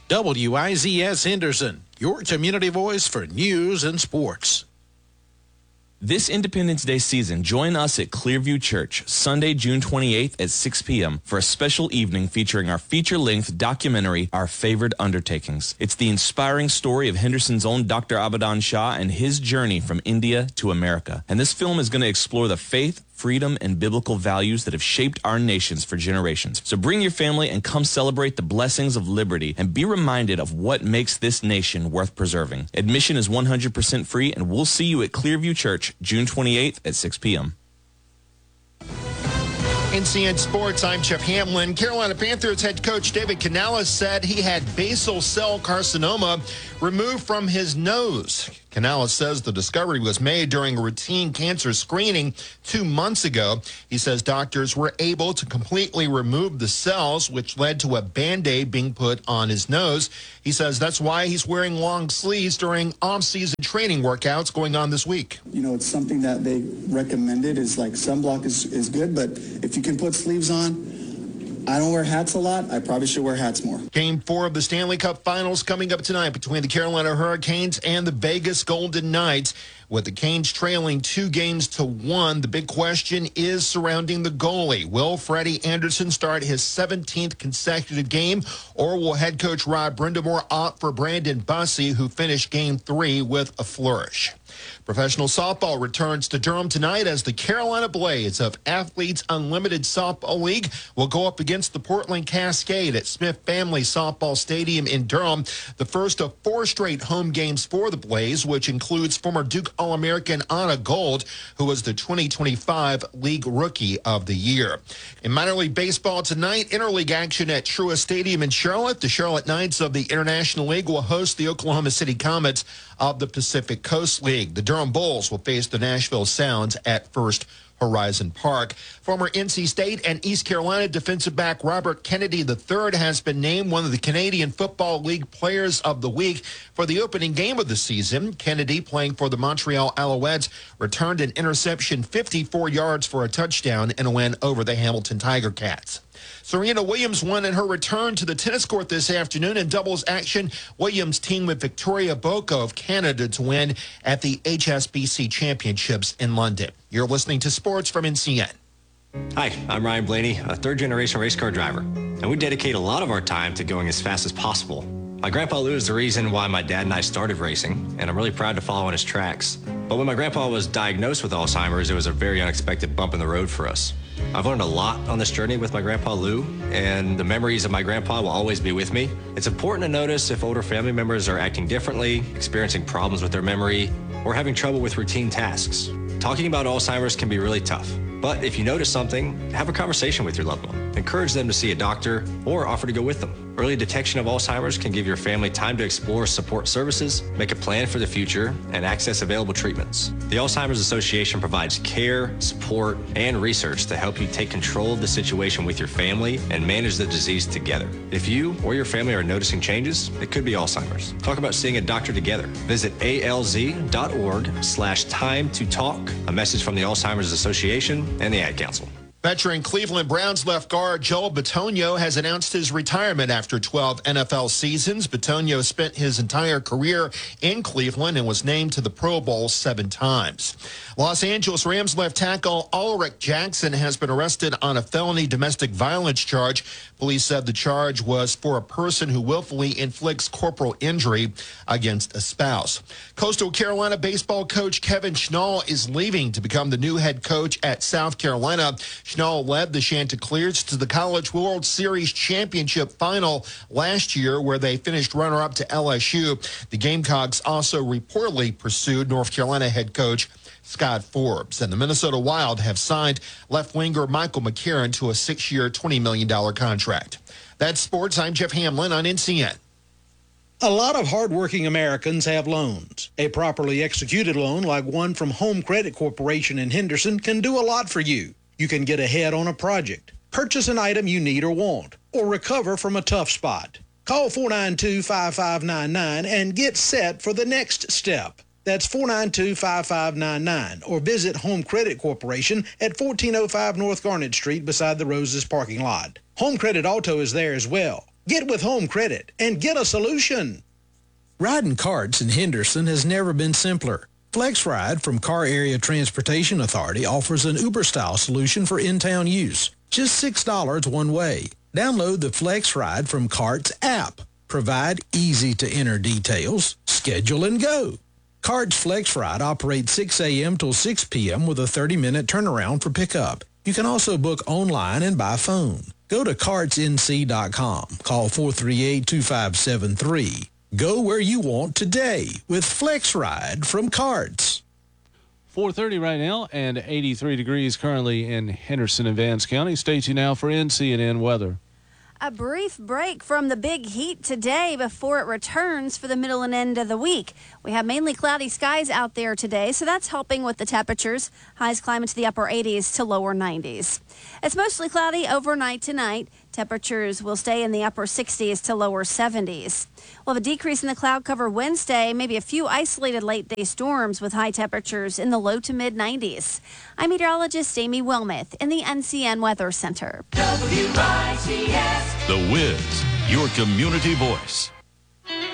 WIZS Henderson, your community voice for news and sports. This Independence Day season, join us at Clearview Church, Sunday, June 28th at 6 p.m. for a special evening featuring our feature-length documentary, Our Favored Undertakings. It's the inspiring story of Henderson's own Dr. Abadan Shah and his journey from India to America. And this film is going to explore the faith, freedom, and biblical values that have shaped our nations for generations. So bring your family and come celebrate the blessings of liberty and be reminded of what makes this nation worth preserving. Admission is 100% free, and we'll see you at Clearview Church, June 28th at 6 p.m. NCN Sports, I'm Jeff Hamlin. Carolina Panthers head coach David Canales said he had basal cell carcinoma removed from his nose. Canales says the discovery was made during a routine cancer screening 2 months ago. He says doctors were able to completely remove the cells, which led to a Band-Aid being put on his nose. He says that's why he's wearing long sleeves during off-season training workouts going on this week. You know, it's something that they recommended is like sunblock is good, but if you can put sleeves on, I don't wear hats a lot. I probably should wear hats more. Game 4 of the Stanley Cup Finals coming up tonight between the Carolina Hurricanes and the Vegas Golden Knights. With the Canes trailing 2-1, the big question is surrounding the goalie. Will Freddie Anderson start his 17th consecutive game, or will head coach Rod Brindamore opt for Brandon Bussey, who finished Game 3 with a flourish? Professional softball returns to Durham tonight as the Carolina Blades of Athletes Unlimited Softball League will go up against the Portland Cascade at Smith Family Softball Stadium in Durham. The first of 4 straight home games for the Blaze, which includes former Duke All-American Anna Gold, who was the 2025 League Rookie of the Year. In minor league baseball tonight, interleague action at Truist Stadium in Charlotte. The Charlotte Knights of the International League will host the Oklahoma City Comets of the Pacific Coast League. The Durham Bulls will face the Nashville Sounds at First Horizon Park. Former NC State and East Carolina defensive back Robert Kennedy III has been named one of the Canadian Football League Players of the Week for the opening game of the season. Kennedy, playing for the Montreal Alouettes, returned an interception 54 yards for a touchdown in a win over the Hamilton Tiger Cats. Serena Williams won in her return to the tennis court this afternoon in doubles action. Williams teamed with Victoria Boko of Canada to win at the HSBC Championships in London. You're listening to Sports from NCN. Hi, I'm Ryan Blaney, a third-generation race car driver, and we dedicate a lot of our time to going as fast as possible. My grandpa Lou is the reason why my dad and I started racing, and I'm really proud to follow in his tracks. But when my grandpa was diagnosed with Alzheimer's, it was a very unexpected bump in the road for us. I've learned a lot on this journey with my grandpa Lou, and the memories of my grandpa will always be with me. It's important to notice if older family members are acting differently, experiencing problems with their memory, or having trouble with routine tasks. Talking about Alzheimer's can be really tough, but if you notice something, have a conversation with your loved one. Encourage them to see a doctor or offer to go with them. Early detection of Alzheimer's can give your family time to explore support services, make a plan for the future, and access available treatments. The Alzheimer's Association provides care, support, and research to help you take control of the situation with your family and manage the disease together. If you or your family are noticing changes, it could be Alzheimer's. Talk about seeing a doctor together. Visit alz.org/time to talk. A message from the Alzheimer's Association and the Ad Council. Veteran Cleveland Browns left guard Joel Bitonio has announced his retirement after 12 NFL seasons. Bitonio spent his entire career in Cleveland and was named to the Pro Bowl 7 times. Los Angeles Rams left tackle Ulrich Jackson has been arrested on a felony domestic violence charge. Police said the charge was for a person who willfully inflicts corporal injury against a spouse. Coastal Carolina baseball coach Kevin Schnall is leaving to become the new head coach at South Carolina. Schnall led the Chanticleers to the College World Series Championship final last year, where they finished runner-up to LSU. The Gamecocks also reportedly pursued North Carolina head coach Scott Forbes. And the Minnesota Wild have signed left-winger Michael McCarron to a 6-year, $20 million contract. That's sports. I'm Jeff Hamlin on NCN. A lot of hardworking Americans have loans. A properly executed loan like one from Home Credit Corporation in Henderson can do a lot for you. You can get ahead on a project, purchase an item you need or want, or recover from a tough spot. Call 492-5599 and get set for the next step. That's 492-5599, or visit Home Credit Corporation at 1405 North Garnet Street beside the Roses parking lot. Home Credit Auto is there as well. Get with Home Credit and get a solution. Riding carts in Henderson has never been simpler. FlexRide from Car Area Transportation Authority offers an Uber-style solution for in-town use. Just $6 one way. Download the FlexRide from Carts app. Provide easy-to-enter details. Schedule and go. Carts FlexRide operates 6 a.m. till 6 p.m. with a 30-minute turnaround for pickup. You can also book online and by phone. Go to cartsnc.com. Call 438-2573. Go where you want today with FlexRide from Carts. 4:30 right now and 83 degrees currently in Henderson and Vance County. Stay tuned now for NCNN weather. A brief break from the big heat today before it returns for the middle and end of the week. We have mainly cloudy skies out there today, so that's helping with the temperatures. Highs climbing to the upper 80s to lower 90s. It's mostly cloudy overnight tonight. Temperatures will stay in the upper 60s to lower 70s. We'll have a decrease in the cloud cover Wednesday, maybe a few isolated late-day storms with high temperatures in the low to mid-90s. I'm meteorologist Amy Wilmoth in the NCN Weather Center. WICS. The Wiz, your community voice.